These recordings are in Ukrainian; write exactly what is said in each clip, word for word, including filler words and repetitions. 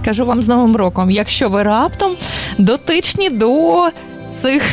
скажу вам з Новим роком, якщо ви раптом дотичні до цих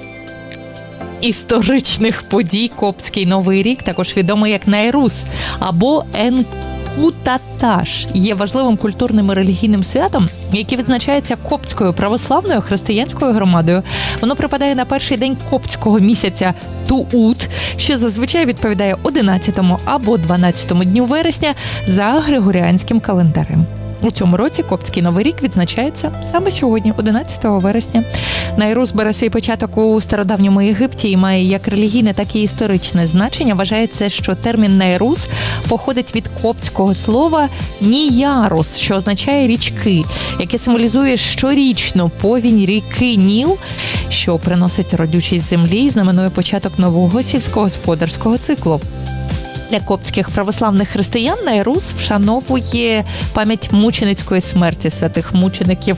історичних подій, Коптський Новий рік, також відомий як Найрус або Енкутаташ, є важливим культурним і релігійним святом, яке відзначається коптською православною християнською громадою. Воно припадає на перший день коптського місяця Туут, що зазвичай відповідає одинадцятому або дванадцятому дню вересня за григоріанським календарем. У цьому році Коптський Новий рік відзначається саме сьогодні, одинадцятого вересня. Найрус бере свій початок у стародавньому Єгипті і має як релігійне, так і історичне значення. Вважається, що термін Найрус походить від коптського слова «ніярус», що означає «річки», яке символізує щорічну повінь ріки Ніл, що приносить родючість землі і знаменує початок нового сільськогосподарського циклу. Для коптських православних християн Найрус вшановує пам'ять мученицької смерті святих мучеників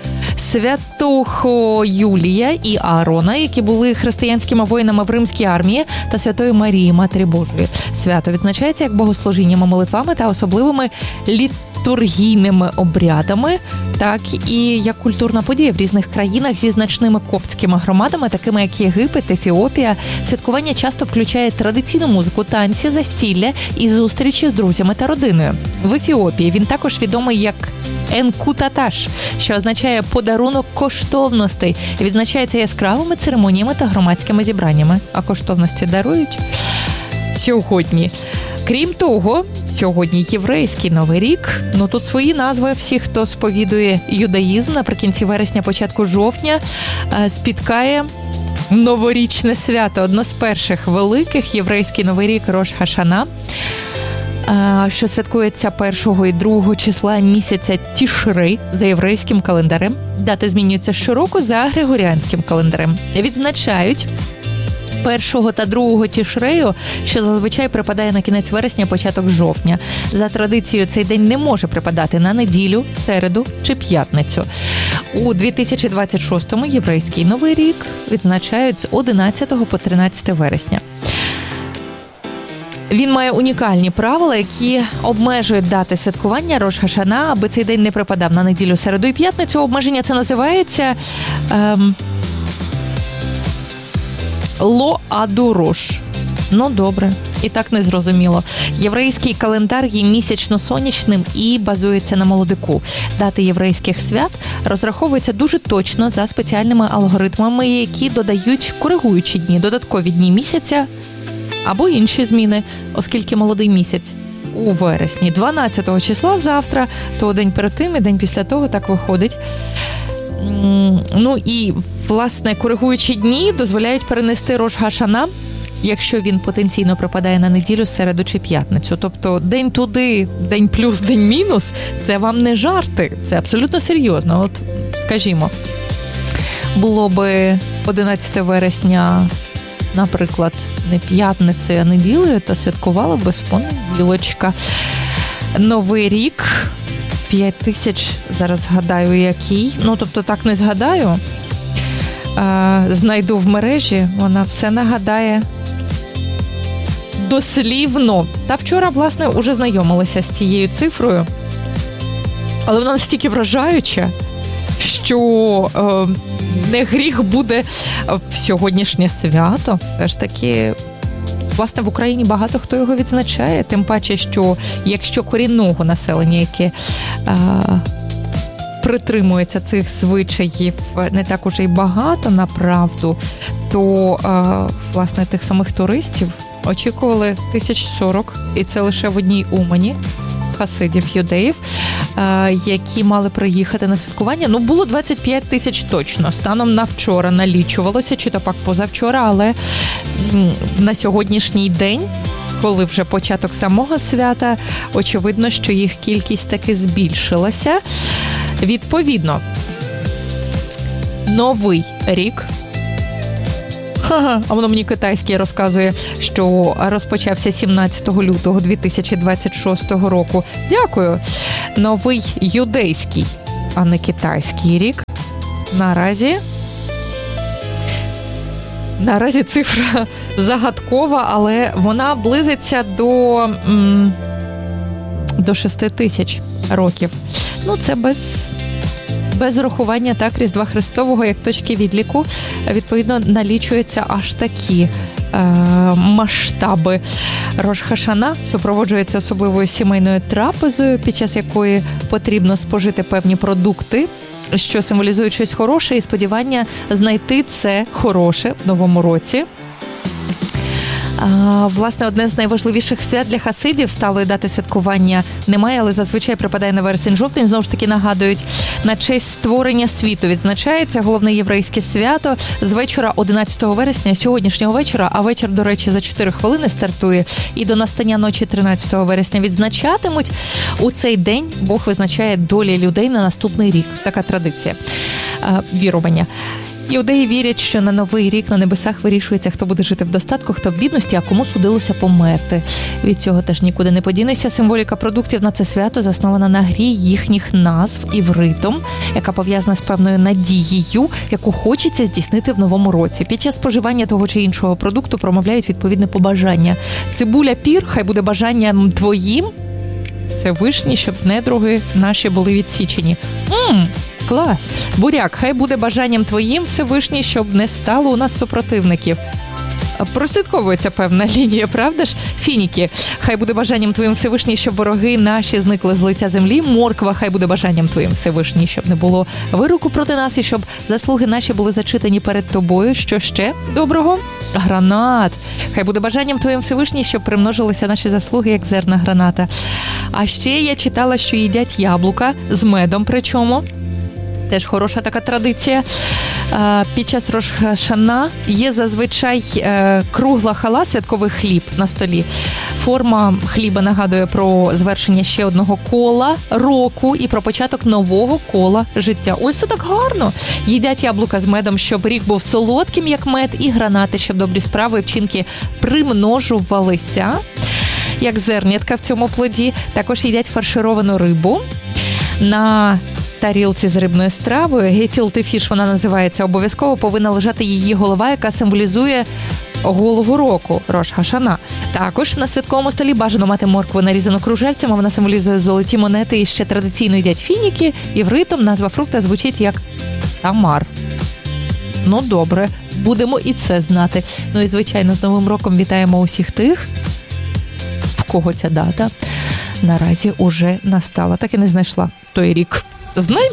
святого Юлія і Аарона, які були християнськими воїнами в римській армії, та святої Марії, Матері Божої. Свято відзначається як богослужіннями, молитвами та особливими літургійними обрядами, так і як культурна подія в різних країнах зі значними коптськими громадами, такими як Єгипет, Ефіопія. Святкування часто включає традиційну музику, танці, застілля і зустрічі з друзями та родиною. В Ефіопії він також відомий як Енкутаташ, що означає «подарунок коштовностей», і відзначається яскравими церемоніями та громадськими зібраннями. А коштовності дарують сьогодні. Крім того, сьогодні єврейський Новий рік. Ну, тут свої назви. Всі, хто сповідує юдаїзм, наприкінці вересня, початку жовтня спіткає новорічне свято. Одно з перших великих, єврейський Новий рік Рош Хашана, що святкується першого і другого числа місяця Тішри за єврейським календарем. Дати змінюються щороку за григоріанським календарем. Відзначають першого та другого Тішрею, що зазвичай припадає на кінець вересня, початок жовтня. За традицією, цей день не може припадати на неділю, середу чи п'ятницю. У дві тисячі двадцять шостому єврейський Новий рік відзначають з одинадцятого по тринадцяте вересня. Він має унікальні правила, які обмежують дати святкування Рош Хашана, аби цей день не припадав на неділю, середу і п'ятницю. Обмеження це називається ем, Ло-Аду-Рош. Ну, добре. І так не зрозуміло. Єврейський календар є місячно-сонячним і базується на молодику. Дати єврейських свят розраховуються дуже точно за спеціальними алгоритмами, які додають коригуючі дні, додаткові дні місяця або інші зміни, оскільки молодий місяць у вересні дванадцятого числа завтра, то день перед тим і день після того так виходить. Ну і, власне, коригуючі дні дозволяють перенести Рош Хашана, якщо він потенційно припадає на неділю, середу чи п'ятницю. Тобто день туди, день плюс, день мінус – це вам не жарти, це абсолютно серйозно. От, скажімо, було би одинадцятого вересня, наприклад, не п'ятницею, а неділею, то святкувала б з понеділочка. Новий рік, п'ять тисяч, зараз згадаю, який. Ну, тобто так не згадаю. А, знайду в мережі, вона все нагадає дослівно. Та вчора, власне, уже знайомилася з цією цифрою. Але вона настільки вражаюча, що е, не гріх буде в сьогоднішнє свято. Все ж таки, власне, в Україні багато хто його відзначає. Тим паче, що якщо корінного населення, яке е, притримується цих звичаїв, не так уже й багато, направду, то, е, власне, тих самих туристів очікували тисяч сорок, і це лише в одній Умані, хасидів, юдеїв, які мали приїхати на святкування. Ну, було двадцять п'ять тисяч точно. Станом на вчора налічувалося, чи то пак позавчора, але на сьогоднішній день, коли вже початок самого свята, очевидно, що їх кількість таки збільшилася. Відповідно, Новий рік, ха-ха, а воно мені китайський розказує, що розпочався сімнадцятого лютого дві тисячі двадцять шостого року. Дякую. Новий юдейський, а не китайський рік. Наразі, наразі цифра загадкова, але вона близиться до, м, до шести тисяч років. Ну, це без... без рахування так Різдва Христового як точки відліку, відповідно, налічуються аж такі е, масштаби. Рош Хашана супроводжується особливою сімейною трапезою, під час якої потрібно спожити певні продукти, що символізують щось хороше, і сподівання знайти це хороше в новому році. А, власне, одне з найважливіших свят для хасидів, сталої дати святкування немає, але зазвичай припадає на вересень-жовтень. Знову ж таки нагадують, на честь створення світу відзначається головне єврейське свято з вечора одинадцятого вересня, сьогоднішнього вечора, а вечір, до речі, за чотири хвилини стартує, і до настання ночі тринадцятого вересня відзначатимуть. У цей день Бог визначає долі людей на наступний рік. Така традиція, а, вірування. Іудеї вірять, що на новий рік на небесах вирішується, хто буде жити в достатку, хто в бідності, а кому судилося померти. Від цього теж нікуди не подінеться. Символіка продуктів на це свято заснована на грі їхніх назв івритом, яка пов'язана з певною надією, яку хочеться здійснити в новому році. Під час споживання того чи іншого продукту промовляють відповідне побажання. Цибуля пір, хай буде бажанням твоїм, Всевишній, щоб недруги наші були відсічені. Ммм! Клас! Буряк, хай буде бажанням твоїм, Всевишній, щоб не стало у нас супротивників. Прослідковується певна лінія, правда ж? Фініки, хай буде бажанням твоїм, Всевишній, щоб вороги наші зникли з лиця землі. Морква, хай буде бажанням твоїм, Всевишній, щоб не було вироку проти нас і щоб заслуги наші були зачитані перед тобою. Що ще доброго? Гранат, хай буде бажанням твоїм, Всевишній, щоб примножилися наші заслуги, як зерна граната. А ще я читала, що їдять яблука з медом, причому. Теж хороша така традиція. Під час Рош Хашана є зазвичай кругла хала, святковий хліб на столі. Форма хліба нагадує про звершення ще одного кола року і про початок нового кола життя. Ось це так гарно. Їдять яблука з медом, щоб рік був солодким, як мед, і гранати, щоб добрі справи і вчинки примножувалися, як зернятка в цьому плоді. Також їдять фаршировану рибу. На тарілці з рибною стравою, гефілте фіш вона називається, обов'язково повинна лежати її голова, яка символізує голову року, Рош Хашана. Також на святковому столі бажано мати моркву нарізану кружельцями, вона символізує золоті монети, і ще традиційно їдять фініки, івритом назва фрукта звучить як тамар. Ну добре, будемо і це знати. Ну і звичайно, з Новим роком вітаємо усіх тих, в кого ця дата наразі уже настала. Так і не знайшла той рік. Знайду.